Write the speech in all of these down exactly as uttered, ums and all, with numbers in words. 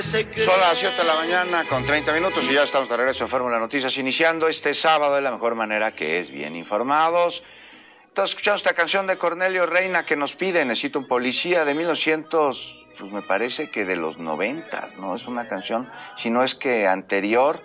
Son las siete de la mañana con treinta minutos y ya estamos de regreso en Fórmula Noticias, iniciando este sábado de la mejor manera, que es bien informados. Estamos escuchando esta canción de Cornelio Reina que nos pide Necesito un policía, de mil novecientos, pues me parece que de los noventas, ¿no? Es una canción, si no es que anterior.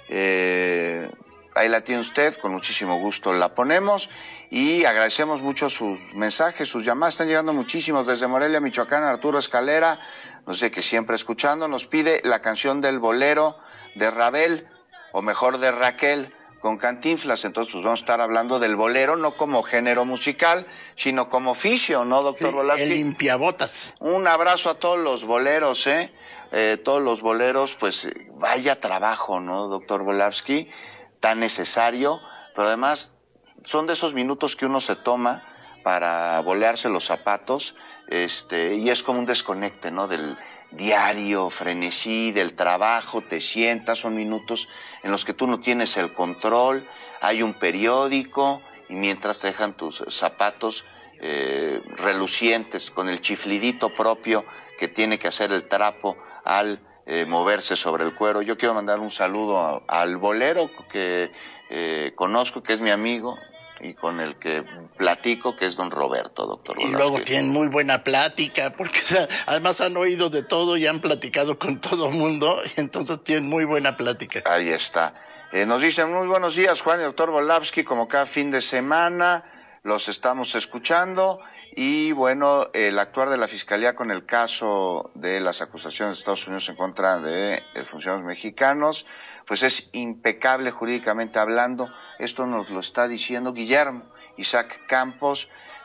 Eh, ahí la tiene usted, con muchísimo gusto la ponemos y agradecemos mucho sus mensajes, sus llamadas. Están llegando muchísimos desde Morelia, Michoacán. Arturo Escalera, no sé, que siempre escuchando, nos pide la canción del bolero de Rabel, o mejor de Raquel, con Cantinflas. Entonces pues vamos a estar hablando del bolero, no como género musical, sino como oficio, ¿no, doctor Volavsky? El limpiabotas. Un abrazo a todos los boleros, ¿eh? Eh, todos los boleros, pues vaya trabajo, ¿no, doctor Volavsky? Tan necesario, pero además son de esos minutos que uno se toma para bolearse los zapatos, este, y es como un desconecte, ¿no? Del diario frenesí, del trabajo, te sientas, son minutos en los que tú no tienes el control, hay un periódico, y mientras te dejan tus zapatos eh, relucientes, con el chiflidito propio que tiene que hacer el trapo al eh, moverse sobre el cuero. Yo quiero mandar un saludo a, al bolero que eh, conozco, que es mi amigo, y con el que platico, que es don Roberto, doctor Y Volavsky. luego tienen muy buena plática, porque o sea, además han oído de todo y han platicado con todo el mundo, y entonces tienen muy buena plática. Ahí está. Eh, nos dicen muy buenos días, Juan y doctor Volavsky, como cada fin de semana, los estamos escuchando. Y bueno, el actuar de la Fiscalía con el caso de las acusaciones de Estados Unidos en contra de eh, funcionarios mexicanos, pues es impecable jurídicamente hablando. Esto nos lo está diciendo Guillermo Isaac Campos.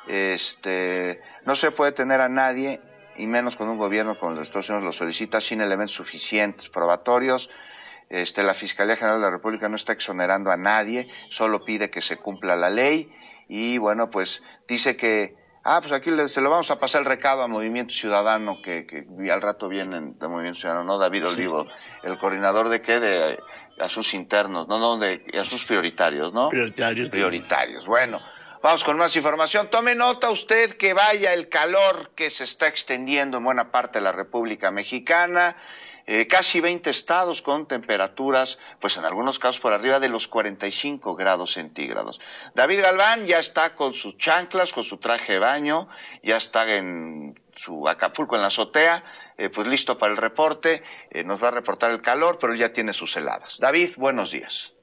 Este, no se puede tener a nadie, y menos con un gobierno como el de Estados Unidos lo solicita, sin elementos suficientes, probatorios. Este, la Fiscalía General de la República no está exonerando a nadie, solo pide que se cumpla la ley. Y bueno, pues dice que Ah, pues aquí le, se lo vamos a pasar el recado a Movimiento Ciudadano, que, que al rato vienen de Movimiento Ciudadano, ¿no? David Olivo, sí. El coordinador de qué, de asuntos internos, no, no, de asuntos prioritarios, ¿no? Prioritarios. Prioritarios. Bueno, vamos con más información. Tome nota usted que vaya el calor que se está extendiendo en buena parte de la República Mexicana. Eh, casi veinte estados con temperaturas, pues en algunos casos por arriba de los cuarenta y cinco grados centígrados. David Galván ya está con sus chanclas, con su traje de baño, ya está en su Acapulco en la azotea, eh, pues listo para el reporte. Eh, nos va a reportar el calor, pero él ya tiene sus heladas. David, buenos días.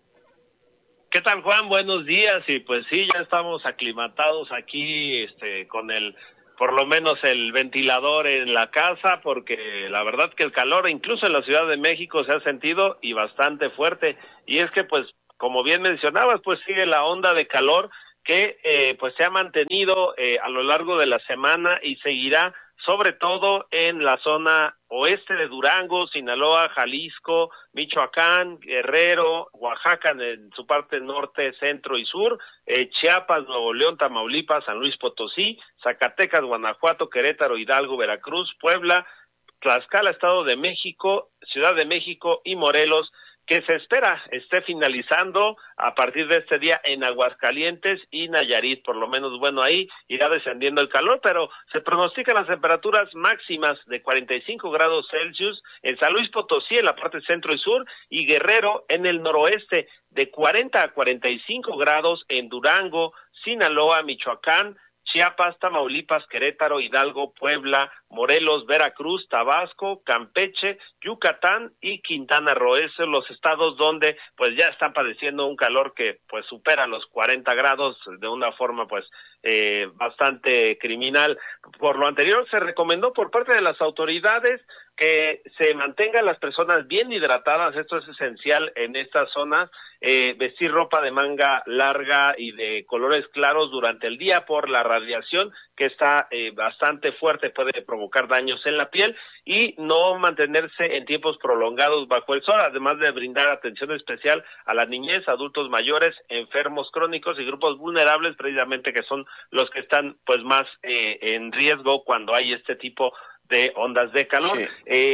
¿Qué tal, Juan? Buenos días. Y pues sí, ya estamos aclimatados aquí, este, con el por lo menos el ventilador en la casa, porque la verdad que el calor, incluso en la Ciudad de México, se ha sentido y bastante fuerte. Y es que, pues, como bien mencionabas, pues sigue la onda de calor que, eh, pues, se ha mantenido eh, a lo largo de la semana y seguirá, sobre todo en la zona oeste de Durango, Sinaloa, Jalisco, Michoacán, Guerrero, Oaxaca en su parte norte, centro y sur, eh, Chiapas, Nuevo León, Tamaulipas, San Luis Potosí, Zacatecas, Guanajuato, Querétaro, Hidalgo, Veracruz, Puebla, Tlaxcala, Estado de México, Ciudad de México y Morelos, que se espera esté finalizando a partir de este día en Aguascalientes y Nayarit. Por lo menos, bueno, ahí irá descendiendo el calor, pero se pronostican las temperaturas máximas de cuarenta y cinco grados Celsius en San Luis Potosí, en la parte centro y sur, y Guerrero en el noroeste, de cuarenta a cuarenta y cinco grados en Durango, Sinaloa, Michoacán, Chiapas, Tamaulipas, Querétaro, Hidalgo, Puebla, Morelos, Veracruz, Tabasco, Campeche, Yucatán y Quintana Roo. Esos son los estados donde pues ya están padeciendo un calor que pues supera los cuarenta grados de una forma pues eh, bastante criminal. Por lo anterior, se recomendó por parte de las autoridades que se mantengan las personas bien hidratadas. Esto es esencial en estas zonas. Eh, vestir ropa de manga larga y de colores claros durante el día por la radiación que está eh, bastante fuerte, puede provocar daños en la piel, y no mantenerse en tiempos prolongados bajo el sol, además de brindar atención especial a la niñez, adultos mayores, enfermos crónicos y grupos vulnerables, precisamente que son los que están pues más eh, en riesgo cuando hay este tipo de ondas de calor. Sí. Eh,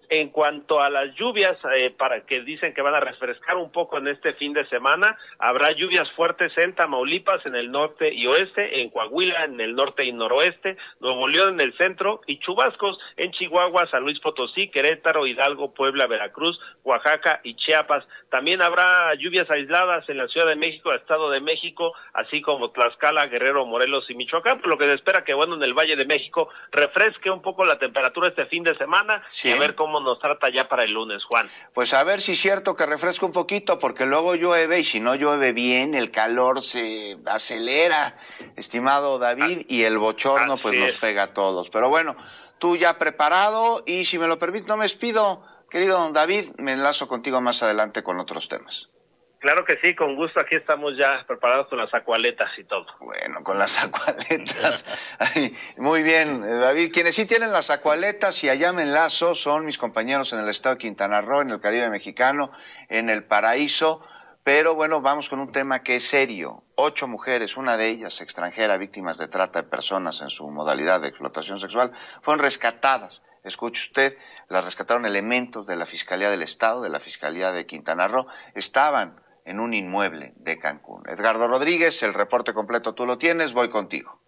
En cuanto a las lluvias, eh, para que dicen que van a refrescar un poco en este fin de semana, habrá lluvias fuertes en Tamaulipas, en el norte y oeste, en Coahuila, en el norte y noroeste, Nuevo León en el centro, y chubascos en Chihuahua, San Luis Potosí, Querétaro, Hidalgo, Puebla, Veracruz, Oaxaca y Chiapas. También habrá lluvias aisladas en la Ciudad de México, Estado de México, así como Tlaxcala, Guerrero, Morelos y Michoacán, por lo que se espera que, bueno, en el Valle de México refresque un poco la temperatura este fin de semana, sí. Y a ver cómo nos trata ya para el lunes, Juan. Pues a ver si es cierto que refresca un poquito, porque luego llueve, y si no llueve bien, el calor se acelera, estimado David, y el bochorno Así pues es. nos pega a todos. Pero bueno, tú ya preparado, y si me lo permite, no me despido, querido don David, me enlazo contigo más adelante con otros temas. Claro que sí, con gusto, aquí estamos ya preparados con las acualetas y todo. Bueno, con las acualetas. Ay, muy bien, David. Quienes sí tienen las acualetas y allá me enlazo son mis compañeros en el estado de Quintana Roo, en el Caribe mexicano, en el Paraíso. Pero bueno, vamos con un tema que es serio. Ocho mujeres, una de ellas extranjera, víctimas de trata de personas en su modalidad de explotación sexual, fueron rescatadas. Escuche usted, las rescataron elementos de la Fiscalía del Estado, de la Fiscalía de Quintana Roo. Estaban en un inmueble de Cancún. Edgardo Rodríguez, el reporte completo tú lo tienes, voy contigo.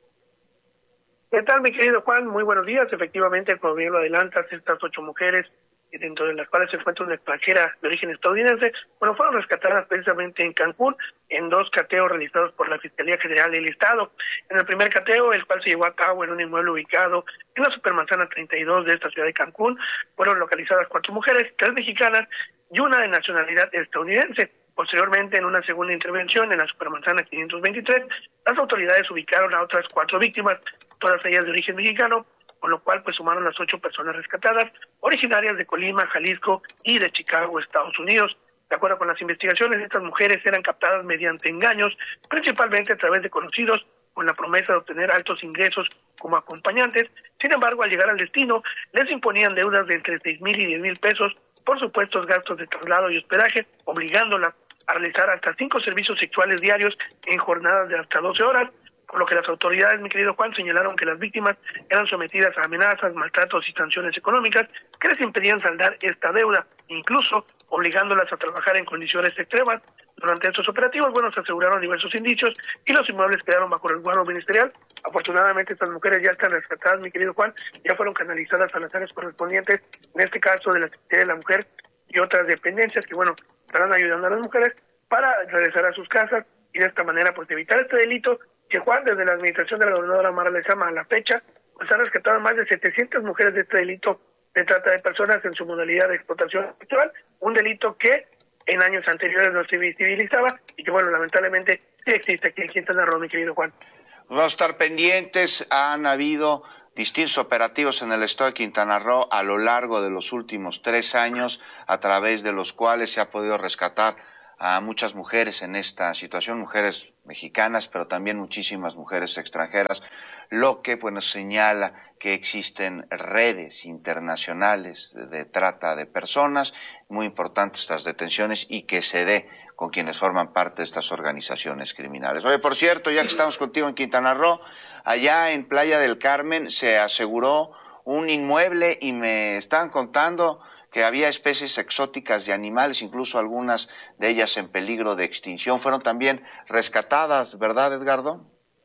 ¿Qué tal, mi querido Juan? Muy buenos días. Efectivamente, como bien lo adelantas, estas ocho mujeres, dentro de las cuales se encuentra una extranjera de origen estadounidense, bueno, fueron rescatadas precisamente en Cancún, en dos cateos realizados por la Fiscalía General del Estado. En el primer cateo, el cual se llevó a cabo en un inmueble ubicado en la Supermanzana treinta y dos de esta ciudad de Cancún, fueron localizadas cuatro mujeres, tres mexicanas y una de nacionalidad estadounidense. Posteriormente, en una segunda intervención en la Supermanzana quinientos veintitrés, las autoridades ubicaron a otras cuatro víctimas, todas ellas de origen mexicano, con lo cual pues sumaron las ocho personas rescatadas, originarias de Colima, Jalisco y de Chicago, Estados Unidos. De acuerdo con las investigaciones, estas mujeres eran captadas mediante engaños, principalmente a través de conocidos, con la promesa de obtener altos ingresos como acompañantes. Sin embargo, al llegar al destino, les imponían deudas de entre seis mil y diez mil pesos por supuestos gastos de traslado y hospedaje, obligándola a realizar hasta cinco servicios sexuales diarios en jornadas de hasta doce horas, por lo que las autoridades, mi querido Juan, señalaron que las víctimas eran sometidas a amenazas, maltratos y sanciones económicas que les impedían saldar esta deuda, incluso obligándolas a trabajar en condiciones extremas. Durante estos operativos, bueno, se aseguraron diversos indicios y los inmuebles quedaron bajo resguardo ministerial. Afortunadamente, estas mujeres ya están rescatadas, mi querido Juan, ya fueron canalizadas a las áreas correspondientes, en este caso de la Secretaría de la Mujer y otras dependencias que, bueno, estarán ayudando a las mujeres para regresar a sus casas y de esta manera, pues, evitar este delito que, Juan, desde la administración de la gobernadora Mara Lezama a la fecha, pues han rescatado más de setecientas mujeres de este delito de trata de personas en su modalidad de explotación sexual, un delito que en años anteriores no se visibilizaba y que, bueno, lamentablemente sí existe aquí en Quintana Roo, mi querido Juan. Vamos a estar pendientes. Han habido distintos operativos en el estado de Quintana Roo a lo largo de los últimos tres años, a través de los cuales se ha podido rescatar a muchas mujeres en esta situación, mujeres mexicanas, pero también muchísimas mujeres extranjeras, lo que pues, nos señala que existen redes internacionales de, de trata de personas, muy importantes estas detenciones y que se dé con quienes forman parte de estas organizaciones criminales. Oye, por cierto, ya que estamos contigo en Quintana Roo, allá en Playa del Carmen se aseguró un inmueble y me estaban contando que había especies exóticas de animales, incluso algunas de ellas en peligro de extinción. Fueron también rescatadas, ¿verdad, Edgardo?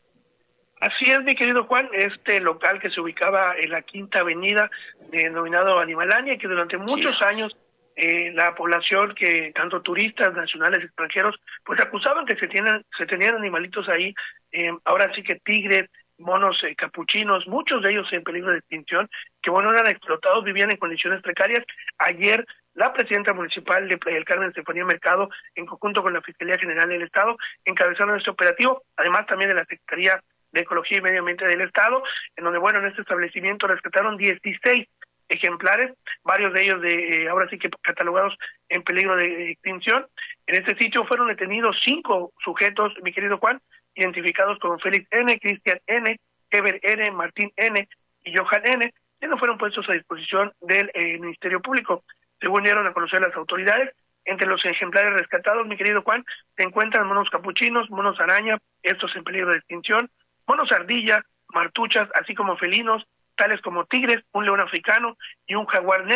Así es, mi querido Juan, este local que se ubicaba en la Quinta Avenida, denominado Animalania, que durante muchos sí. años eh, la población, que tanto turistas nacionales y extranjeros, pues acusaban que se tienen, se tenían animalitos ahí, eh, ahora sí que tigres, monos eh, capuchinos, muchos de ellos en peligro de extinción, que bueno, eran explotados, vivían en condiciones precarias. Ayer la presidenta municipal de Playa del Carmen, Estefanía Mercado, en conjunto con la Fiscalía General del Estado, encabezaron este operativo, además también de la Secretaría de Ecología y Medio Ambiente del Estado, en donde, bueno, en este establecimiento rescataron dieciséis ejemplares, varios de ellos de eh, ahora sí que catalogados en peligro de extinción. En este sitio fueron detenidos cinco sujetos, mi querido Juan, identificados como Félix N., Cristian N., Ever N., Martín N. y Johan N., que no fueron puestos a disposición del eh, Ministerio Público. Según dieron a conocer las autoridades, entre los ejemplares rescatados, mi querido Juan, se encuentran monos capuchinos, monos araña, estos en peligro de extinción, monos ardilla, martuchas, así como felinos, tales como tigres, un león africano y un jaguar negro.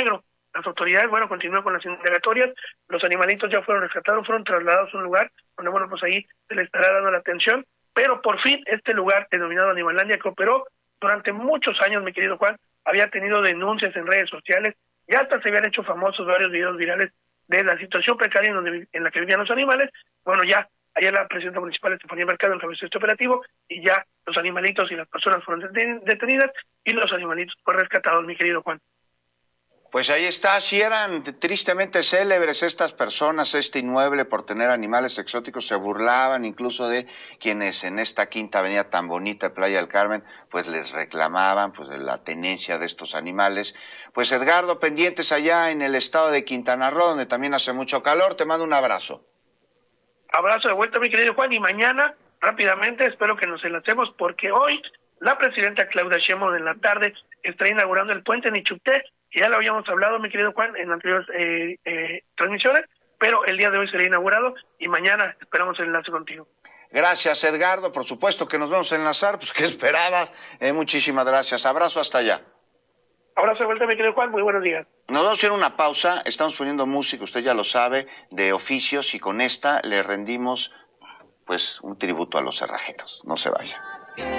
Las autoridades, bueno, continúan con las indagatorias, los animalitos ya fueron rescatados, fueron trasladados a un lugar donde, bueno, pues ahí se les estará dando la atención, pero por fin este lugar denominado Animalandia, que operó durante muchos años, mi querido Juan, había tenido denuncias en redes sociales y hasta se habían hecho famosos varios videos virales de la situación precaria en, donde, en la que vivían los animales. Bueno, ya ayer la presidenta municipal Estefanía Mercado encabezó este operativo y ya los animalitos y las personas fueron detenidas y los animalitos fueron rescatados, mi querido Juan. Pues ahí está, si eran tristemente célebres estas personas, este inmueble por tener animales exóticos, se burlaban incluso de quienes en esta quinta avenida tan bonita de Playa del Carmen, pues les reclamaban pues de la tenencia de estos animales. Pues Edgardo, pendientes allá en el estado de Quintana Roo, donde también hace mucho calor, te mando un abrazo. Abrazo de vuelta, mi querido Juan, y mañana, rápidamente, espero que nos enlacemos, porque hoy la presidenta Claudia Sheinbaum en la tarde está inaugurando el puente Nichupté, que ya lo habíamos hablado, mi querido Juan, en anteriores eh, eh, transmisiones, pero el día de hoy será inaugurado y mañana esperamos el enlace contigo. Gracias, Edgardo, por supuesto que nos vamos a enlazar, pues ¿qué esperabas? Eh, muchísimas gracias, abrazo hasta allá. Abrazo de vuelta, mi querido Juan, muy buenos días. Nos vamos a hacer una pausa, estamos poniendo música, usted ya lo sabe, de oficios, y con esta le rendimos pues un tributo a los cerrajeros. No se vaya.